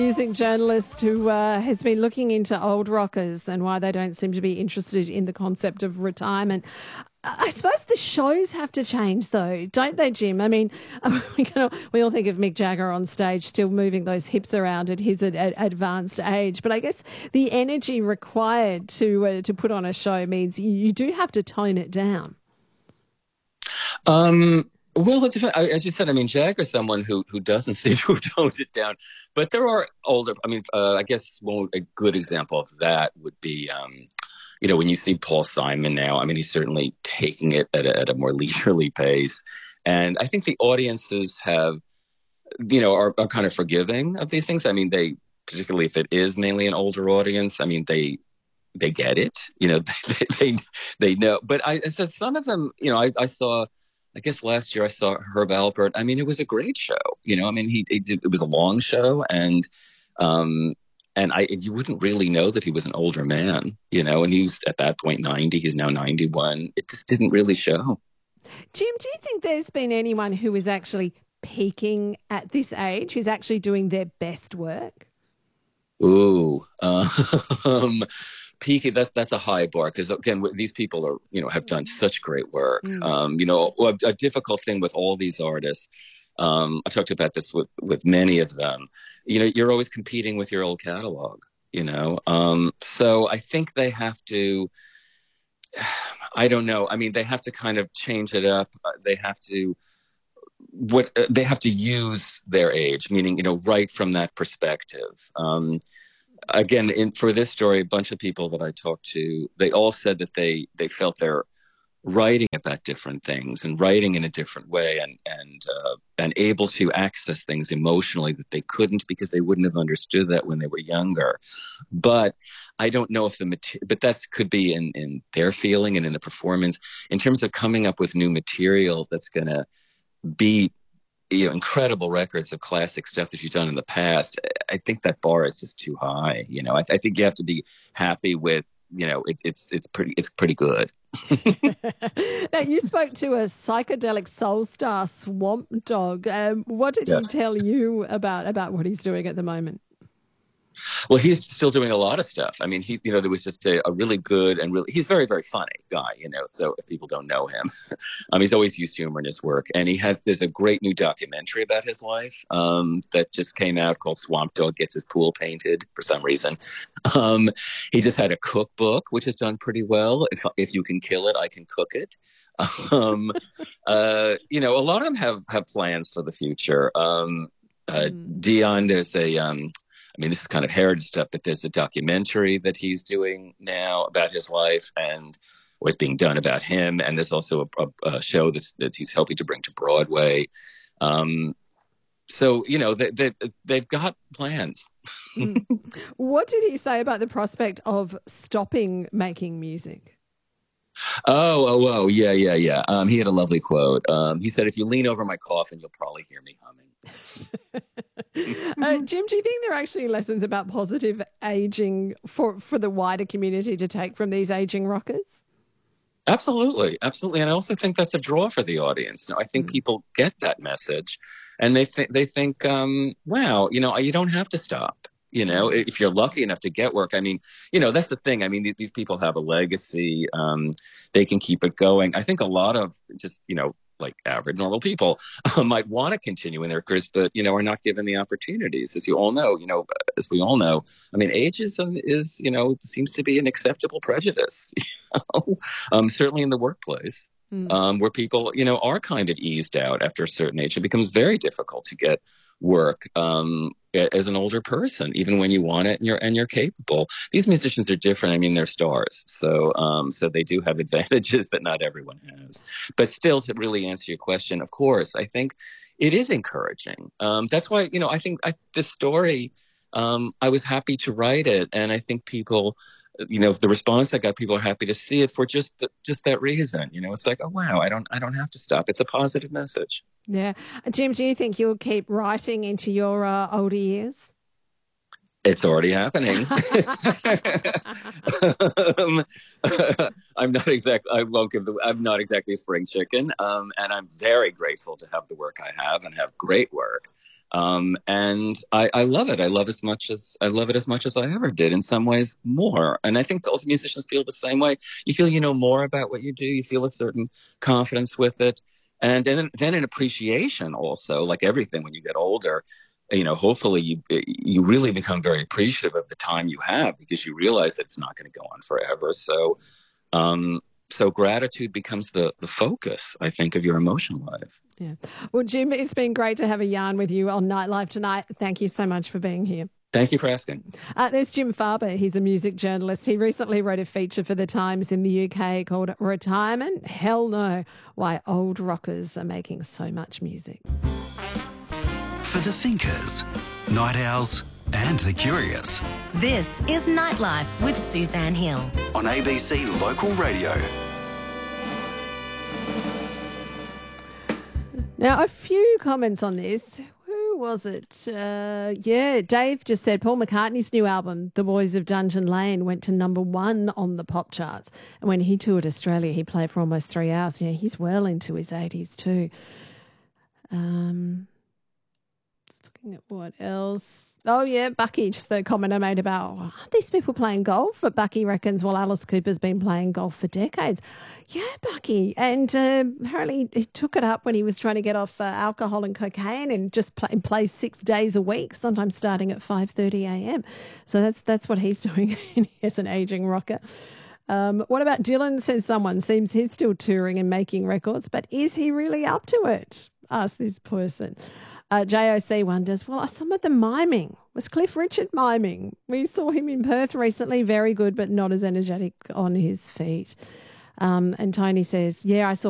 Music journalist who has been looking into old rockers and why they don't seem to be interested in the concept of retirement. I suppose the shows have to change though, don't they, Jim? I mean, we all think of Mick Jagger on stage still moving those hips around at his advanced age, but I guess the energy required to put on a show means you do have to tone it down. Well, as you said, I mean, Jagger's someone who doesn't seem to have toned it down. But there are older, I guess a good example of that would be, when you see Paul Simon now, I mean, he's certainly taking it at a more leisurely pace. And I think the audiences are kind of forgiving of these things. I mean, particularly if it is mainly an older audience, I mean, they get it, they know. But I said some of them, I saw. I guess last year I saw Herb Alpert. I mean, it was a great show. I mean, it was a long show, and you wouldn't really know that he was an older man, and he was at that point 90. He's now 91. It just didn't really show. Jim, do you think there's been anyone who is actually peaking at this age, who's actually doing their best work? Ooh, peaking, that's a high bar, because again, these people are, have done such great work. A difficult thing with all these artists, I talked about this with many of them, you're always competing with your old catalog, so I think they have to, I don't know. I mean, they have to kind of change it up. They have to use their age, meaning, right from that perspective. Again, for this story, a bunch of people that I talked to, they all said that they felt they're writing about different things and writing in a different way and able to access things emotionally that they couldn't because they wouldn't have understood that when they were younger. But I don't know if but that could be in their feeling and in the performance. In terms of coming up with new material that's going to be incredible records of classic stuff that you've done in the past, I think that bar is just too high. I think you have to be happy with, it's pretty good. Now, you spoke to a psychedelic soul star, Swamp Dogg. What did he tell you about what he's doing at the moment? Well, he's still doing a lot of stuff. I mean, there was just a really good and he's very, very funny guy, so if people don't know him, he's always used humor in his work. And there's a great new documentary about his life, that just came out called Swamp Dogg Gets His Pool Painted for some reason. He just had a cookbook, which has done pretty well. If you can kill it, I can cook it. A lot of them have plans for the future. Dion, there's this is kind of heritage stuff, but there's a documentary that he's doing now about his life and what's being done about him. And there's also a show that he's helping to bring to Broadway. So, they've got plans. What did he say about the prospect of stopping making music? Oh, yeah. He had a lovely quote. He said, "If you lean over my coffin, you'll probably hear me humming." Jim, do you think there are actually lessons about positive aging for the wider community to take from these aging rockers? Absolutely. And I also think that's a draw for the audience. I think people get that message, and they think, wow, you don't have to stop. If you're lucky enough to get work, that's the thing. These people have a legacy. They can keep it going. I think a lot of just, like average normal people might want to continue in their careers, but, are not given the opportunities. As we all know, ageism is, seems to be an acceptable prejudice, certainly in the workplace. Where people, are kind of eased out after a certain age. It becomes very difficult to get work as an older person, even when you want it and you're capable. These musicians are different. They're stars, so they do have advantages that not everyone has. But still, to really answer your question, of course, I think it is encouraging. That's why I think this story. I was happy to write it, and I think people. The response I got, people are happy to see it for just that reason. It's like, oh wow, I don't have to stop. It's a positive message. Yeah, Jim, do you think you'll keep writing into your older years? It's already happening. I'm not exactly a spring chicken, and I'm very grateful to have the work I have and have great work. And I love it. I love it as much as I ever did. In some ways, more. And I think all the musicians feel the same way. You feel you know more about what you do. You feel a certain confidence with it, and then an appreciation also. Like everything, when you get older, hopefully you really become very appreciative of the time you have because you realize that it's not going to go on forever. So gratitude becomes the focus, I think, of your emotional life. Yeah. Well, Jim, it's been great to have a yarn with you on Nightlife tonight. Thank you so much for being here. Thank you for asking. There's Jim Farber. He's a music journalist. He recently wrote a feature for The Times in the UK called Retirement? Hell No, Why Old Rockers Are Making So Much Music. For the thinkers, night owls and the curious. This is Nightlife with Suzanne Hill On ABC Local Radio. Now, a few comments on this. Who was it? Dave just said Paul McCartney's new album, The Boys of Dungeon Lane, went to ~1 on the pop charts. And when he toured Australia, he played for almost 3 hours. Yeah, he's well into his 80s too. Looking at what else. Oh, yeah, Bucky, just the comment I made about, aren't these people playing golf? But Bucky reckons, well, Alice Cooper's been playing golf for decades. Yeah, Bucky. And apparently he took it up when he was trying to get off alcohol and cocaine and just play 6 days a week, sometimes starting at 5:30 a.m. So that's what he's doing as an aging rocker. What about Dylan, says someone? Seems he's still touring and making records, but is he really up to it? Asked this person. JOC wonders, well, are some of them miming? Was Cliff Richard miming? We saw him in Perth recently, very good, but not as energetic on his feet. And Tony says, yeah, I saw